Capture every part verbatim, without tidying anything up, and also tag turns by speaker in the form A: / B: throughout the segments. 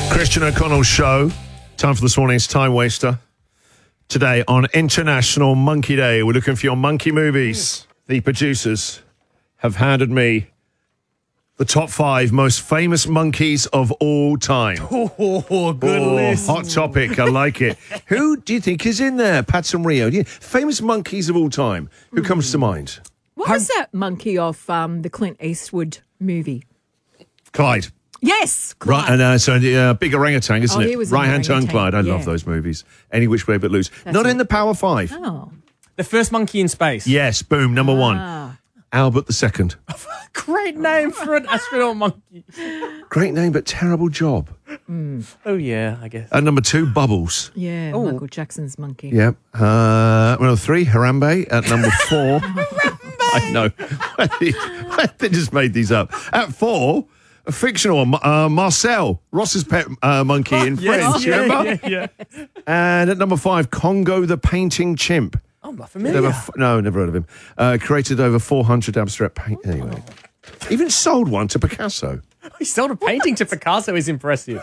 A: Christian O'Connell Show. Time for this morning's Time Waster. Today on International Monkey Day, we're looking for your monkey movies. The producers have handed me the top five most famous monkeys of all time.
B: Oh, good
A: Oh,
B: list.
A: hot topic. I like it. Who do you think is in there? Patson Rio. Do you- Famous monkeys of all time. Who comes to mind?
C: What was that monkey off um, the Clint Eastwood movie?
A: Clyde.
C: Yes,
A: Right,
C: Clyde.
A: and uh, so uh, big orangutan, isn't
C: Oh,
A: it?
C: he was in
A: Right hand turn
C: Orangutan,
A: Clyde. I
C: yeah.
A: love those movies. Any which way but loose.
C: That's
A: Not
C: it.
A: in the Power Five.
C: Oh.
B: The first monkey in space.
A: Yes, boom, number one.
C: Ah.
A: Albert the Second.
B: Great name for an astronaut monkey.
A: Great name, but terrible job.
B: Oh, yeah, I guess.
A: And number two, Bubbles.
C: Yeah,
B: Oh.
C: Michael Jackson's monkey.
A: Yep. Uh, number three, Harambe. At number four. I know. They just made these up. At four, a fictional one, uh, Marcel, Ross's pet uh, monkey in Friends.
B: yeah,
A: remember?
B: yeah, yeah.
A: And at number five, Congo the painting chimp.
B: Oh, I'm not familiar.
A: Never, f- no, never heard of him. Uh, created over four hundred abstract paint. Anyway, even sold one to Picasso.
B: He sold a painting to Picasso is impressive.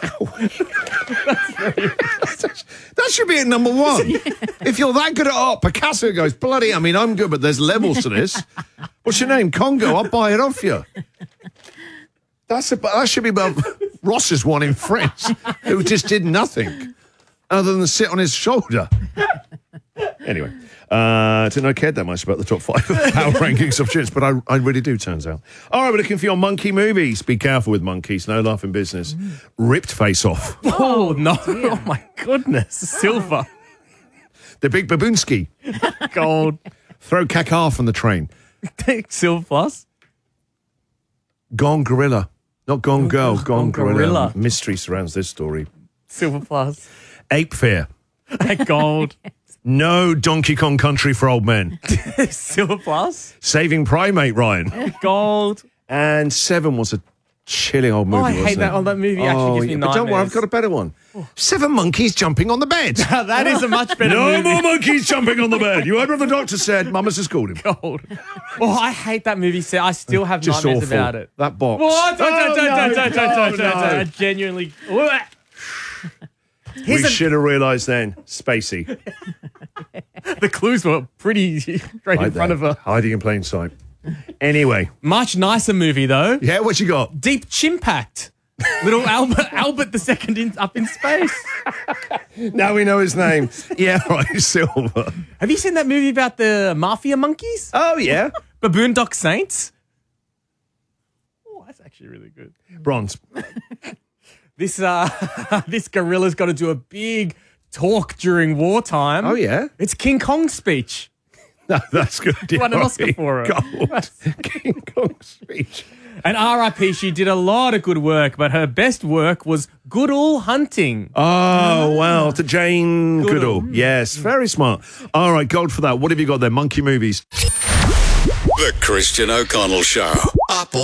A: That should be at number one. If you're that good at art, Picasso goes, bloody, I mean, I'm good, but there's levels to this. What's your name? Congo. I'll buy it off you. That's a, that should be about Ross's one in Friends, who just did nothing other than sit on his shoulder. Anyway, uh, I didn't know I cared that much about the top five power rankings of chimps, but I, I really do, turns out. All right, we're looking for your monkey movies. Be careful with monkeys. No laughing business. Ripped Face Off.
B: Oh, no. Oh, my goodness. Silver.
A: The Big Baboonski.
B: Gold.
A: Throw Kakar from the train.
B: Silver plus.
A: Gone Gorilla. Not Gone Girl, Gone,
B: Gone
A: gorilla.
B: Gorilla.
A: Mystery surrounds this story.
B: Silver plus.
A: Ape Fear.
B: Gold.
A: No Donkey Kong Country for old men.
B: Silver plus.
A: Saving Primate, Ryan.
B: Gold.
A: And Seven was a chilling old movie,
B: Oh, I hate
A: wasn't
B: that.
A: it?
B: Oh, that movie actually gives me
A: But don't worry, I've
B: nightmares.
A: got a better one. Seven monkeys jumping on the bed.
B: That is a much better
A: No
B: movie.
A: more monkeys jumping on the bed. You heard what the doctor said. Mama's just called him.
B: Gold. Oh, I hate that movie. So I still have
A: Just
B: nightmares
A: awful.
B: about it.
A: That box.
B: What? Don't, don't,
A: Oh,
B: don't,
A: no,
B: don't, don't, don't,
A: no,
B: don't, don't,
A: no.
B: I genuinely.
A: We
B: Here's a-
A: should have realised then. Spacey.
B: the clues were pretty right in
A: Right
B: front
A: there.
B: of her.
A: Hiding in plain sight. Anyway.
B: Much nicer movie though.
A: Yeah, what you got?
B: Deep Chimpact. Little Albert Albert the Second in, up in space.
A: Now we know his name. Yeah, right, Silver.
B: Have you seen that movie about the mafia monkeys?
A: Oh, yeah.
B: Baboon Dock Saints. Oh, that's actually really good.
A: Bronze.
B: This uh, this gorilla's got to do a big talk during wartime.
A: Oh, yeah?
B: It's King Kong's speech.
A: No, that's good. Yeah,
B: Won an Oscar
A: right.
B: for it.
A: Gold. King Kong's speech.
B: And R I P, she did a lot of good work, but her best work was Goodall Hunting.
A: Oh, wow. To Jane
B: Goodall.
A: Goodall. Yes, very smart. All right, gold for that. What have you got there? Monkey movies.
D: The Christian O'Connell Show. Up all